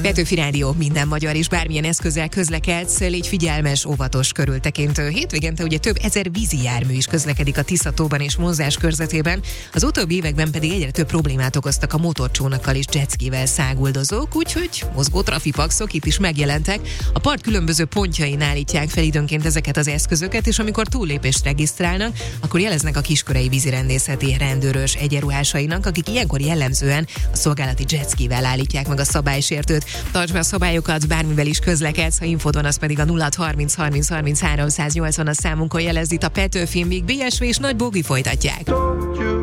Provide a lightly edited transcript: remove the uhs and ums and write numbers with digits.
Petőfi Rádió, minden magyar és bármilyen eszközzel közlekedsz, légy figyelmes, óvatos, körültekintő. Hétvégente ugye több ezer vízi jármű is közlekedik a Tisza-tóban és Monzás körzetében, az utóbbi években pedig egyre több problémát okoztak a motorcsónakkal és jetskivel száguldozók, úgyhogy mozgó trafipaxok itt is megjelentek. A part különböző pontjain állítják fel időnként ezeket az eszközöket, és amikor túllépést regisztrálnak, akkor jeleznek a Kiskörei vízirendészeti rendőrös egyenruhásainak, akik ilyenkor jellemzően a szolgálati jetskivel állítják meg a szabálysértőt. Tartsd be a szabályokat, bármivel is közlekedsz, ha infód van, az pedig a 0630 30 30 380 a számunkon jelez. Itt a Petőfi, míg BSV és Nagy Bogi folytatják.